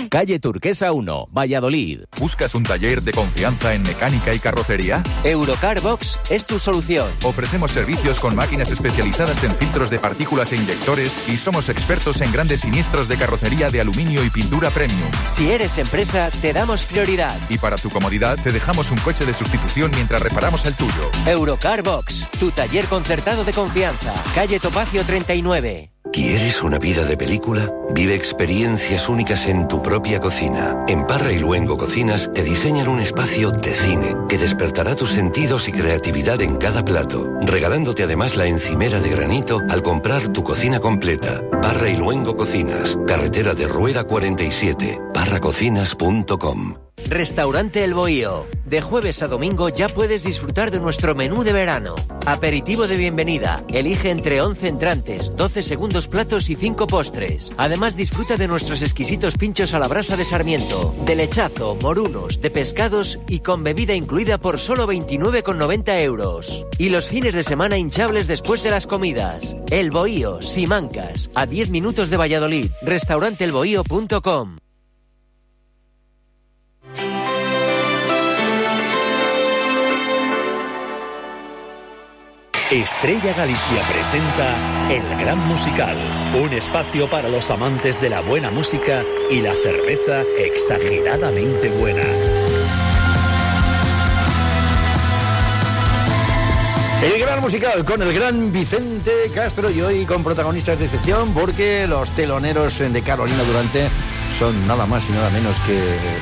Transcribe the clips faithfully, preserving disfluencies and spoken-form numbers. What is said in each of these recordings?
calle Turquesa uno, Valladolid. ¿Buscas un taller de confianza en mecánica y carrocería? Eurocar Box es tu solución. Ofrecemos servicios con máquinas especializadas en filtros de partículas e inyectores y somos expertos en grandes siniestros de carrocería de aluminio y pintura premium. Si eres empresa, te damos prioridad. Y para tu comodidad, te dejamos un coche de sustitución mientras reparamos el tuyo. Eurocar Box, tu taller concertado de confianza. Calle Topacio treinta y nueve. ¿Quieres una vida de película? Vive experiencias únicas en tu propia cocina. En Parra y Luengo Cocinas te diseñan un espacio de cine que despertará tus sentidos y creatividad en cada plato, regalándote además la encimera de granito al comprar tu cocina completa. Parra y Luengo Cocinas, carretera de Rueda cuarenta y siete, parra cocinas punto com. Restaurante El Bohío. De jueves a domingo ya puedes disfrutar de nuestro menú de verano. Aperitivo de bienvenida. Elige entre once entrantes, doce segundos platos y cinco postres. Además disfruta de nuestros exquisitos pinchos a la brasa de Sarmiento, de lechazo, morunos, de pescados y con bebida incluida por solo veintinueve con noventa euros. Y los fines de semana hinchables después de las comidas. El Bohío, Simancas, a diez minutos de Valladolid. restaurante el bohío punto com. Estrella Galicia presenta El Gran Musical, un espacio para los amantes de la buena música y la cerveza exageradamente buena. El Gran Musical con el gran Vicente Castro y hoy con protagonistas de excepción porque los teloneros de Carolina Durante son nada más y nada menos que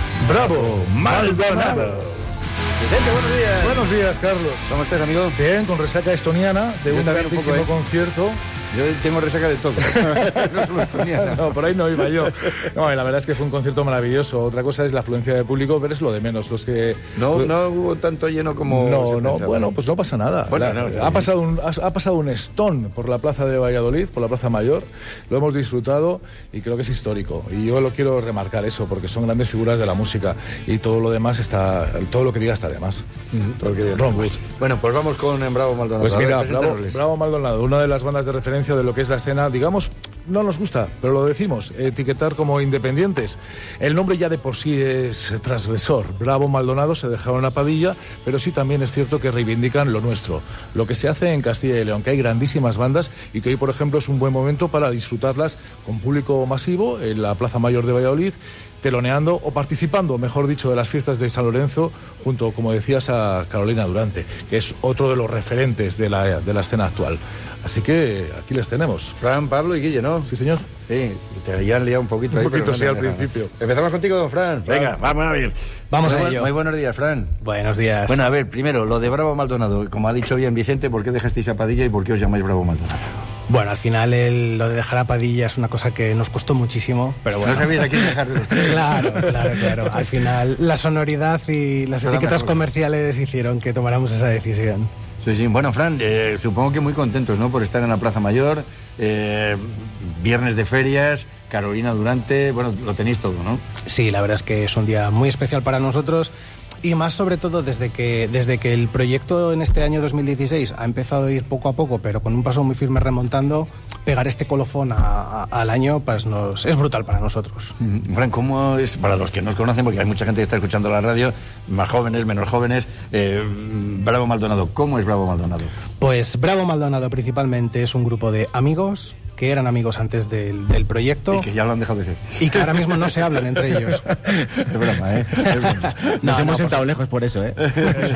Bravo Maldonado. Vicente, buenos días. Buenos días, Carlos. ¿Cómo estás, amigo? Bien, con resaca estoniana de Yo un también un grandísimo poco, ¿eh? concierto. Yo tengo resaca de todo. No solo estoniana. No, por ahí no iba yo. No, la verdad es que fue un concierto maravilloso. Otra cosa es la afluencia de público, pero es lo de menos. Los que No, no hubo tanto lleno como No, se no, pensaba. bueno, pues no pasa nada. Bueno, La- no, no, ha, no. pasado un, ha, ha pasado un Stone por la plaza de Valladolid, por la plaza Mayor. Lo hemos disfrutado y creo que es histórico. Y yo lo quiero remarcar eso, porque son grandes figuras de la música y todo lo demás está, todo lo que diga está de más. Todo lo que diga Ron Wood. Bueno, pues vamos con Bravo Maldonado. Pues A ver, mira, Bravo, preséntanosles. Bravo Maldonado, una de las bandas de referencia de lo que es la escena, digamos, no nos gusta, pero lo decimos, etiquetar como independientes. El nombre ya de por sí es transgresor. Bravo Maldonado se dejaron una Padilla, pero sí también es cierto que reivindican lo nuestro, lo que se hace en Castilla y León, que hay grandísimas bandas y que hoy, por ejemplo, es un buen momento para disfrutarlas con público masivo en la Plaza Mayor de Valladolid, teloneando o participando, mejor dicho, de las fiestas de San Lorenzo, junto, como decías, a Carolina Durante, que es otro de los referentes de la, de la escena actual. Así que aquí les tenemos. Fran, Pablo y Guille, ¿no? Sí, señor. Sí, te habían liado un poquito ahí. Un poquito pero sí no, al no, no. principio. Empezamos contigo, don Fran. Fran. Venga, vamos a ver. Vamos muy a buen- ello. Muy buenos días, Fran. Buenos días. Bueno, a ver, primero, lo de Bravo Maldonado. Como ha dicho bien Vicente, ¿por qué dejasteis a Padilla y por qué os llamáis Bravo Maldonado? Bueno, al final el- lo de dejar a Padilla es una cosa que nos costó muchísimo, pero bueno. No sabéis a quién dejar de los tres. Claro, claro, claro. Al final la sonoridad y las Eso era etiquetas mejor. comerciales hicieron que tomáramos esa decisión. Sí, sí. Bueno, Fran, eh, supongo que muy contentos, ¿no? Por estar en la Plaza Mayor, eh, viernes de ferias, Carolina Durante, bueno, lo tenéis todo, ¿no? Sí, la verdad es que es un día muy especial para nosotros y más sobre todo desde que, desde que el proyecto en este año dos mil dieciséis ha empezado a ir poco a poco, pero con un paso muy firme remontando, pegar este colofón a- a- al año pues nos, es brutal para nosotros. Mm, Fran, ¿cómo es, para los que no os conocen, porque hay mucha gente que está escuchando la radio, más jóvenes, menos jóvenes, eh, Bravo Maldonado, ¿cómo es Bravo Maldonado? Pues Bravo Maldonado principalmente es un grupo de amigos que eran amigos antes del, del proyecto Y que ya lo han dejado de ser. y que ahora mismo no se hablan entre ellos. Es broma, ¿eh? Es broma. Nos No, hemos no, sentado lejos por eso, ¿eh?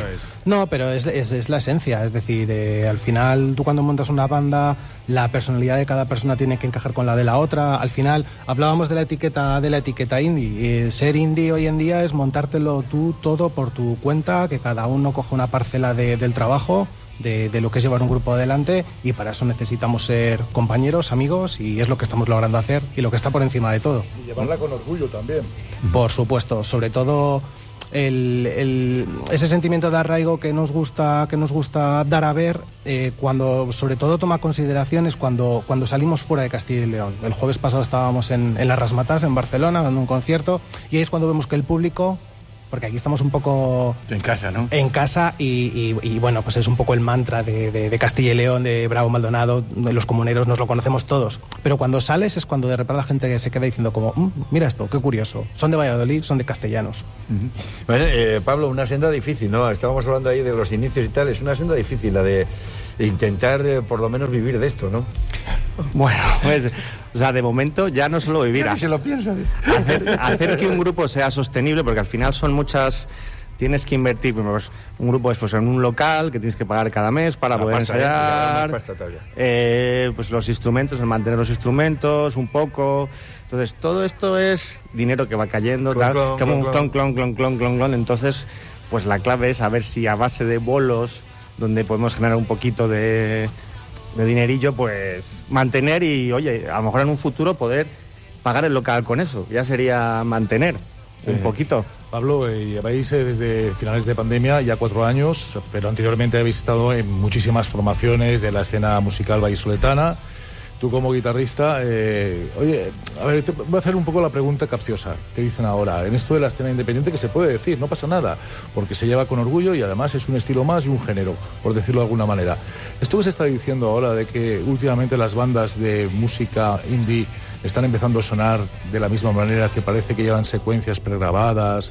No, pero es, es, es la esencia, es decir, eh, al final tú cuando montas una banda, la personalidad de cada persona tiene que encajar con la de la otra. Al final hablábamos de la etiqueta de la etiqueta indie. Eh, ser indie hoy en día es montártelo tú todo por tu cuenta, que cada uno coja una parcela de- del trabajo. De, de lo que es llevar un grupo adelante y para eso necesitamos ser compañeros, amigos y es lo que estamos logrando hacer y lo que está por encima de todo. Y llevarla con orgullo también. Por supuesto, sobre todo el, el- ese sentimiento de arraigo que nos gusta, que nos gusta dar a ver eh, cuando sobre todo toma consideraciones cuando, cuando salimos fuera de Castilla y León. El jueves pasado estábamos en, en Las Rasmatas, en Barcelona, dando un concierto y ahí es cuando vemos que el público porque aquí estamos un poco... En casa, ¿no? En casa y, y, y bueno, pues es un poco el mantra de, de, de Castilla y León, de Bravo Maldonado, de los comuneros, nos lo conocemos todos. Pero cuando sales es cuando de repente la gente se queda diciendo como, mmm, mira esto, qué curioso, son de Valladolid, son de castellanos. Uh-huh. Bueno, eh, Pablo, una senda difícil, ¿no? Estábamos hablando ahí de los inicios y tal, es una senda difícil la de intentar eh, por lo menos vivir de esto, ¿no? Bueno, pues, o sea, de momento ya no solo vivir. Se lo piensa. Hacer, hacer que un grupo sea sostenible, porque al final son muchas... Tienes que invertir, pues, un grupo es pues, en un local que tienes que pagar cada mes para la poder pasta, ensayar, eh, pasta eh, pues los instrumentos, el mantener los instrumentos un poco. Entonces todo esto es dinero que va cayendo, clon, tal, clon, como un clon, clon, clon, clon, clon, clon, clon. Entonces, pues la clave es a ver si a base de bolos, donde podemos generar un poquito de, de dinerillo, pues mantener y, oye, a lo mejor en un futuro poder pagar el local con eso. Ya sería mantener sí. un poquito. Pablo, eh, lleváis eh, desde finales de pandemia ya cuatro años, pero anteriormente habéis estado en muchísimas formaciones de la escena musical vallisoletana. Tú como guitarrista, eh, oye, a ver, te voy a hacer un poco la pregunta capciosa. ¿Qué dicen ahora? En esto de la escena independiente, que se puede decir, no pasa nada, porque se lleva con orgullo y además es un estilo más y un género, por decirlo de alguna manera. Esto que se está diciendo ahora de que últimamente las bandas de música indie están empezando a sonar de la misma manera, que parece que llevan secuencias pregrabadas,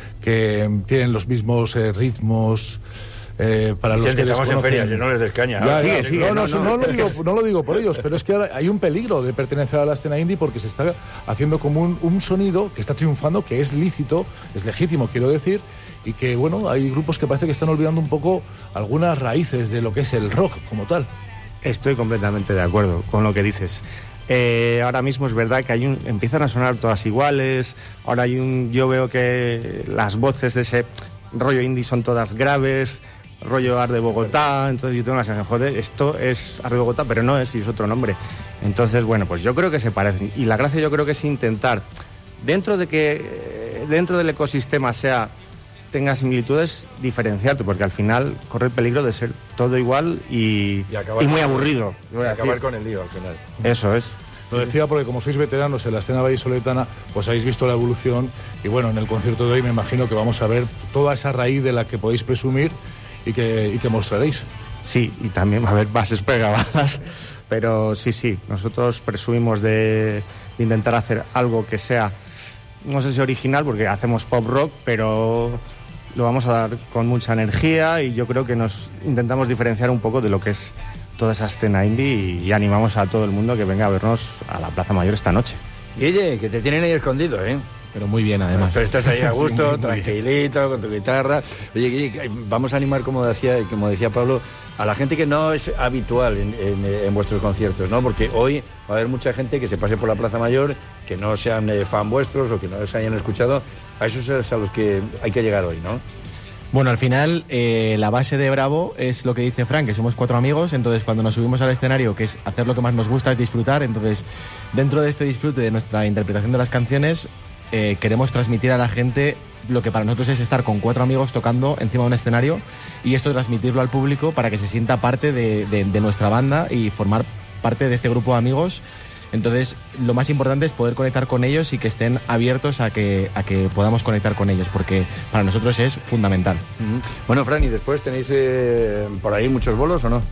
que tienen los mismos eh, ritmos... Eh, para los que estamos en ferias, no les des caña. Ya, sigue, ya, sigue, no, no, no, no, no, no, lo digo, que... no lo digo por ellos, pero es que hay un peligro de pertenecer a la escena indie porque se está haciendo como un, un sonido que está triunfando, que es lícito, es legítimo, quiero decir, y que, bueno, hay grupos que parece que están olvidando un poco algunas raíces de lo que es el rock como tal. Estoy completamente de acuerdo con lo que dices. Eh, ahora mismo es verdad que hay un, empiezan a sonar todas iguales. Ahora hay un, yo veo que las voces de ese rollo indie son todas graves, rollo Art de Bogotá. Entonces yo tengo la sensación, joder, esto es Art de Bogotá, pero no es, y es otro nombre. Entonces, bueno, pues yo creo que se parecen. Y la gracia yo creo que es intentar, dentro de que dentro del ecosistema sea tenga similitudes, diferenciarte, porque al final corre el peligro de ser todo igual y, y, y muy aburrido. Y acabar con el lío al final. Eso es. Lo decía porque como sois veteranos en la escena vallisoletana, pues habéis visto la evolución y bueno, en el concierto de hoy me imagino que vamos a ver toda esa raíz de la que podéis presumir y que, y que mostraréis. Sí, y también va a haber bases pregrabadas, pero sí, sí, nosotros presumimos de, de intentar hacer algo que sea, no sé si original, porque hacemos pop rock, pero lo vamos a dar con mucha energía y yo creo que nos intentamos diferenciar un poco de lo que es toda esa escena indie y animamos a todo el mundo que venga a vernos a la Plaza Mayor esta noche. Guille, que te tienen ahí escondido, ¿eh? Pero muy bien, además. Pero estás ahí a gusto, sí, muy, muy tranquilito, bien. Con tu guitarra. Oye, Guille, vamos a animar, como decía, como decía Pablo, a la gente que no es habitual en, en, en vuestros conciertos, ¿no? Porque hoy va a haber mucha gente que se pase por la Plaza Mayor, que no sean eh, fan vuestros o que no les hayan escuchado. A esos es a los que hay que llegar hoy, ¿no? Bueno, al final eh, la base de Bravo es lo que dice Frank, que somos cuatro amigos, entonces cuando nos subimos al escenario, que es hacer lo que más nos gusta, es disfrutar, entonces dentro de este disfrute de nuestra interpretación de las canciones, eh, queremos transmitir a la gente lo que para nosotros es estar con cuatro amigos tocando encima de un escenario y esto transmitirlo al público para que se sienta parte de, de, de nuestra banda y formar parte de este grupo de amigos. Entonces, lo más importante es poder conectar con ellos y que estén abiertos a que, a que podamos conectar con ellos, porque para nosotros es fundamental. Uh-huh. Bueno, Fran, ¿y después tenéis eh, por ahí muchos bolos o no?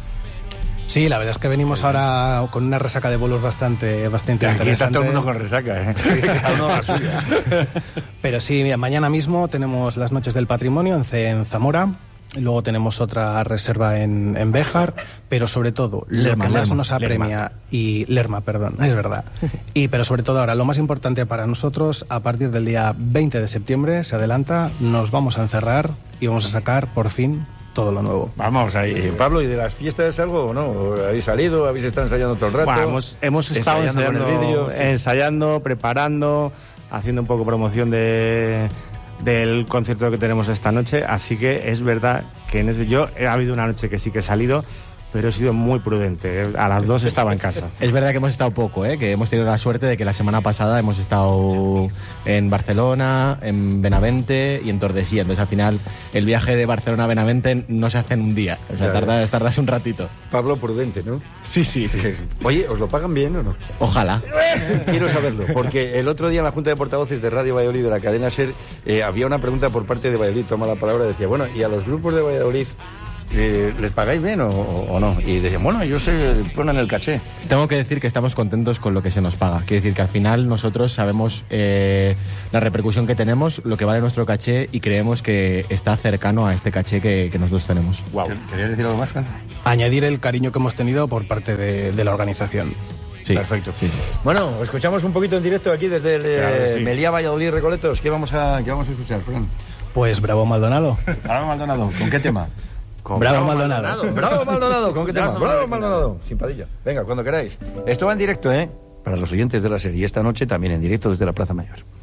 Sí, la verdad es que venimos ahora con una resaca de bolos bastante, bastante Aquí interesante. está todo el mundo con resaca, ¿eh? Sí, sí, cada uno la suya. Pero sí, mira, mañana mismo tenemos las Noches del Patrimonio en, C- en Zamora. Luego tenemos otra reserva en, en Béjar, pero sobre todo Lerma, lo que más Lerma, nos apremia Lerma. y Lerma, perdón, es verdad. Y pero sobre todo ahora lo más importante para nosotros, a partir del día veinte de septiembre se adelanta, nos vamos a encerrar y vamos a sacar por fin todo lo nuevo. Vamos ahí, Pablo, ¿y de las fiestas algo o no? ¿Habéis salido? ¿Habéis estado ensayando todo el rato? Bueno, hemos, hemos estado ensayando, ensayando, con el vídeo. ensayando, preparando, haciendo un poco promoción de del concierto que tenemos esta noche, así que es verdad que en ese, yo he habido una noche que sí que he salido, pero he sido muy prudente. A las dos estaba en casa. Es verdad que hemos estado poco, ¿eh? Que hemos tenido la suerte de que la semana pasada hemos estado en Barcelona, en Benavente y en Tordesillas. Entonces, al final, el viaje de Barcelona a Benavente no se hace en un día. O sea, Claro. tardas, tardas un ratito. Pablo prudente, ¿no? Sí, sí, sí. Oye, ¿os lo pagan bien o no? Ojalá. Quiero saberlo, porque el otro día en la Junta de Portavoces de Radio Valladolid de la cadena SER eh, había una pregunta por parte de Valladolid, toma la palabra, decía, bueno, ¿y a los grupos de Valladolid eh, les pagáis bien o, o no? Y decían, bueno, ellos se ponen el caché. Tengo que decir que estamos contentos con lo que se nos paga. Quiero decir que al final nosotros sabemos eh, la repercusión que tenemos, lo que vale nuestro caché y creemos que está cercano a este caché que, que nosotros tenemos. Wow. ¿Querías decir algo más, Fran? Añadir el cariño que hemos tenido por parte de, de la organización. Sí. Perfecto. Sí. Bueno, escuchamos un poquito en directo aquí desde el eh, Claro, sí. Meliá Valladolid Recoletos. ¿Qué vamos a, qué vamos a escuchar, Fran? Pues bravo Maldonado. Bravo Maldonado, ¿con qué tema? Con Bravo Maldonado. Bravo Maldonado, ¿con qué tema? Brazo Bravo Maldonado. Maldonado, sin padilla. Venga, cuando queráis. Esto va en directo, ¿eh? Para los oyentes de la serie. Esta noche también en directo desde la Plaza Mayor.